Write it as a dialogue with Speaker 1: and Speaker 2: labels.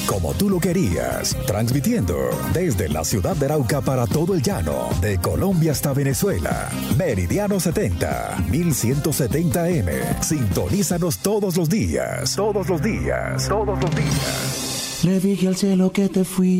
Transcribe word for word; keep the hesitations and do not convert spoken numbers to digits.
Speaker 1: como tú lo querías, transmitiendo desde la ciudad de Arauca para todo el llano, de Colombia hasta Venezuela. Meridiano setenta, mil ciento setenta eme. Sintonízanos todos los días, todos los días, todos los días.
Speaker 2: Le dije al cielo que te fui.